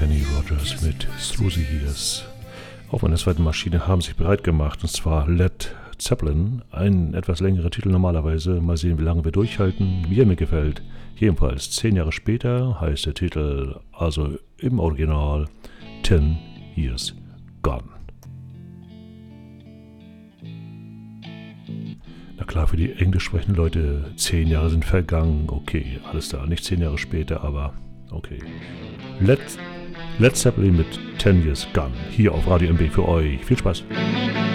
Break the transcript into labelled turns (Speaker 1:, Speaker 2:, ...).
Speaker 1: Kenny Rogers mit Through the Years. Auf meiner zweiten Maschine haben sich bereit gemacht, und zwar Led Zeppelin. Ein etwas längerer Titel normalerweise. Mal sehen, wie lange wir durchhalten, wie er mir gefällt. Jedenfalls 10 Jahre später heißt der Titel, also im Original, 10 Years Gone. Na klar, für die englisch sprechenden Leute, 10 Jahre sind vergangen. Okay, alles da. Nicht 10 Jahre später, aber okay. Led Zeppelin mit 10 Years Gone. Hier auf Radio MB für euch. Viel Spaß.